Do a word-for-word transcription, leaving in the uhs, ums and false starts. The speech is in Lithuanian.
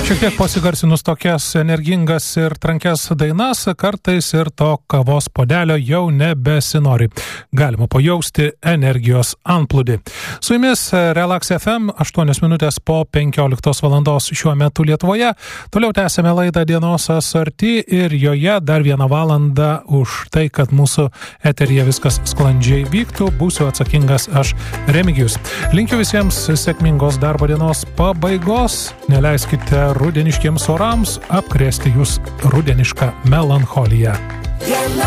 Šiek tiek pasigarsinus tokias energingas ir trankes dainas, kartais ir to kavos puodelio jau nebesinori. Galima pajausti energijos antplūdį. Su jumis Relax F M, aštuonios minutės po penkioliktos valandos šiuo metu Lietuvoje. Toliau tęsėme laidą Dienos Asorti ir joje dar vieną valandą už tai, kad mūsų eteryje viskas sklandžiai vyktų, būsiu atsakingas aš, Remigijus. Linkiu visiems sėkmingos darbo dienos pabaigos. Neleiskite rudeniškiems orams apkrėsti jūs rudenišką melancholiją.